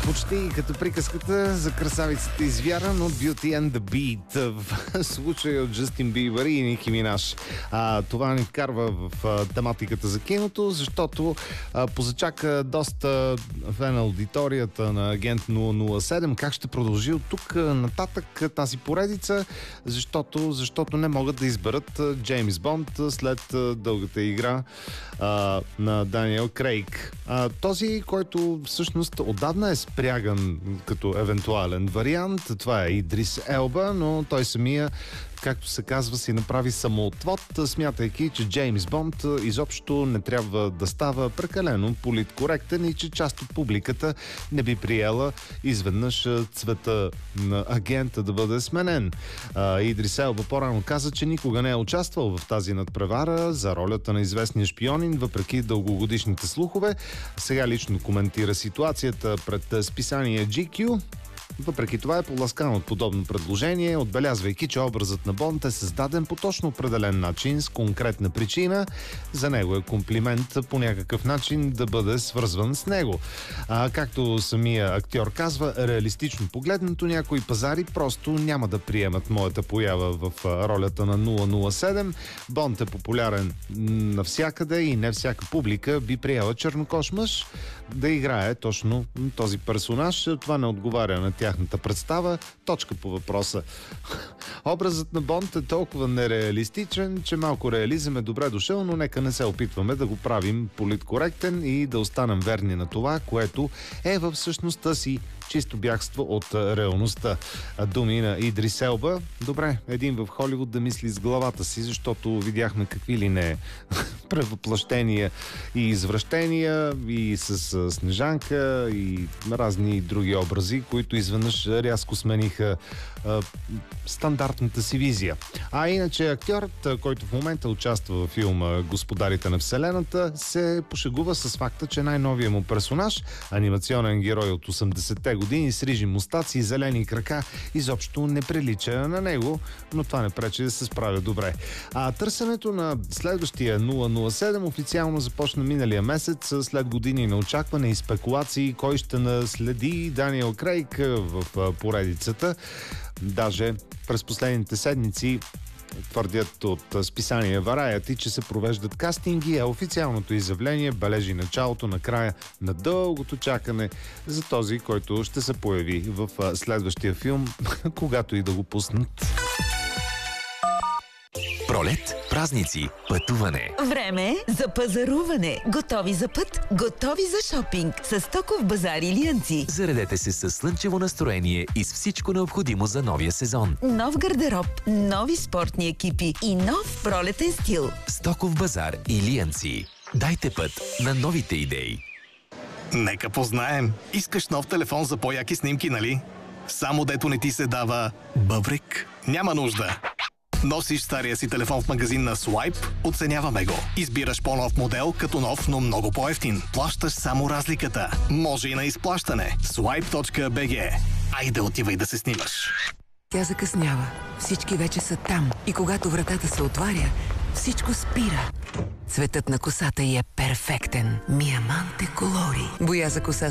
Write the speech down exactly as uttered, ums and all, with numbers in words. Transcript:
Почти като приказката за красавицата извяран от Beauty and the Beat. В случая от Джастин Бибър и Ники Минаж. А, това ни вкарва в а, тематиката за киното, защото а, позачака доста фен аудиторията на Агент нула нула седем. Как ще продължи от тук нататък тази поредица, защото, защото не могат да изберат Джеймс Бонд след а, дългата игра а, на Даниел Крейг. А, този, който всъщност отдавна е спряган като евентуален вариант, това е Идрис Елба, но той самия, както се казва, си направи самоотвод, смятайки, че Джеймс Бонд изобщо не трябва да става прекалено политкоректен и че част от публиката не би приела изведнъж цвета на агента да бъде сменен. А, Идрис Елба по-рано каза, че никога не е участвал в тази надпревара за ролята на известния шпионин, въпреки дългогодишните слухове. Сега лично коментира ситуацията пред списание Джи Кю. Въпреки това е поласкан от подобно предложение, отбелязвайки, че образът на Бонд е създаден по точно определен начин, с конкретна причина. За него е комплимент по някакъв начин да бъде свързван с него. А, както самия актьор казва, реалистично погледнато, някои пазари просто няма да приемат моята поява в ролята на нула нула седем. Бонд е популярен навсякъде и не всяка публика би приела чернокож мъж да играе точно този персонаж. Това не отговаря на тяхната представа. Точка по въпроса. Образът на Бонд е толкова нереалистичен, че малко реализъм е добре дошъл, но нека не се опитваме да го правим политкоректен и да останем верни на това, което е във същността си чисто бягство от реалността. Думи на Идрис Елба. Добре, един в Холивуд да мисли с главата си, защото видяхме какви ли не превъплъщения и извращения и с Снежанка и разни други образи, които изведнъж рязко смениха а, стандартната си визия. А иначе актьорът, който в момента участва във филма Господарите на Вселената, се пошегува с факта, че най-новият му персонаж, анимационен герой от осемдесетте години с рижи мустаци и зелени крака, изобщо не прилича на него, но това не пречи да се справя добре. А търсенето на следващия нула нула седем официално започна миналия месец, след години на очакване и спекулации кой ще наследи Даниел Крейг в поредицата. Даже през последните седмици твърдят от списание Variety, че се провеждат кастинги, а официалното изявление бележи началото на края на дългото чакане за този, който ще се появи в следващия филм, когато и да го пуснат. Пролет, празници, пътуване. Време за пазаруване. Готови за път, готови за шопинг. С Стоков базар Илиянци. Заредете се с слънчево настроение и с всичко необходимо за новия сезон. Нов гардероб, нови спортни екипи и нов пролетен стил. Стоков базар Илиянци. Дайте път на новите идеи. Нека познаем. Искаш нов телефон за по-яки снимки, нали? Само дето не ти се дава бъбрик? Няма нужда. Носиш стария си телефон в магазин на Swipe? Оценяваме го. Избираш по-нов модел, като нов, но много по-евтин. Плащаш само разликата. Може и на изплащане. Swipe точка би джи. Айде отивай да се снимаш. Тя закъснява. Всички вече са там. И когато вратата се отваря, всичко спира. Цветът на косата й е перфектен. Миаманте колори. Боя за коса